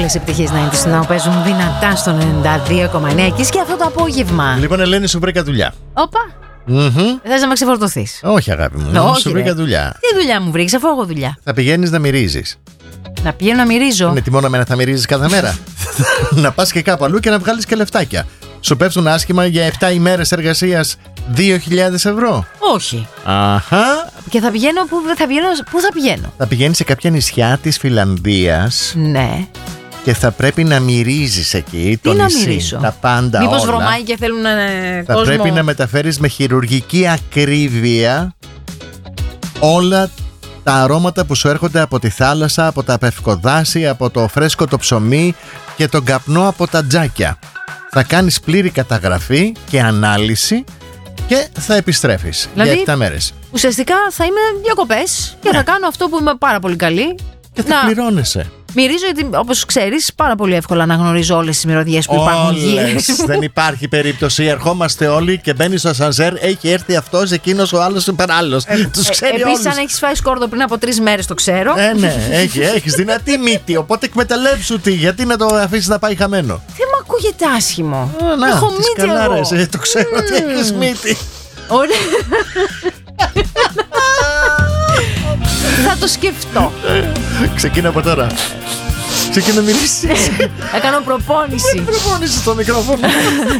όλες οι επιτυχίες 90's να παίζουν δυνατά στο 92,9 και αυτό το απόγευμα. Λοιπόν, Ελένη, σου βρήκα δουλειά. Όπα. Θες να με ξεφορτωθείς? Όχι, αγάπη μου. Σου βρήκα δουλειά. Τι δουλειά μου βρήκες, αφού έχω δουλειά? Θα πηγαίνεις να μυρίζεις. Να πηγαίνω να μυρίζω. Είναι τι μόνο εμένα θα μυρίζεις κάθε μέρα? Να πας και κάπου αλλού και να βγάλεις και λεφτάκια. Σου πέφτουν άσχημα για 7 ημέρες εργασίας 2.000 ευρώ? Όχι. Αχα. Και θα πηγαίνω, πού θα πηγαίνω? Θα πηγαίνεις σε κάποια νησιά της Φιλανδίας. Ναι. Και θα πρέπει να μυρίζεις εκεί το νησί. Τι να μυρίσω? Τα πάντα. Μήπως όλα. βρωμάει και θέλουν θα κόσμο? Πρέπει να μεταφέρεις με χειρουργική ακρίβεια όλα τα αρώματα που σου έρχονται από τη θάλασσα, από τα πευκοδάση, από το φρέσκο το ψωμί και τον καπνό από τα τζάκια. Θα κάνεις πλήρη καταγραφή και ανάλυση και θα επιστρέφεις για 7 μέρες. Ουσιαστικά θα είμαι διακοπές και θα κάνω αυτό που είμαι πάρα πολύ καλή. Και θα πληρώνεσαι. Μυρίζω, γιατί όπως ξέρεις, πάρα πολύ εύκολα να γνωρίζω όλες τις μυρωδιές που υπάρχουν γύρω. Δεν υπάρχει περίπτωση. Ερχόμαστε όλοι και μπαίνει στο ασανσέρ. Έχει έρθει αυτός, εκείνος, ο άλλος, ο παράλληλος. Τους ξέρει όλους. Επίσης, αν έχεις φάει σκόρδο πριν από 3 μέρες, το ξέρω. Ναι, έχεις δυνατή μύτη. Οπότε εκμεταλλεύσου τη. Γιατί να το αφήσεις να πάει χαμένο? Δεν μου ακούγεται άσχημο. Να, έχω μύτη εγώ. Το ξέρω ότι έχεις μύτη. Ωραία. Θα το σκεφτώ. Ξεκίνα από τώρα. Ξεκίνα να μιλήσεις. Θα κάνω προπόνηση. Προπόνηση στο μικρόφωνο.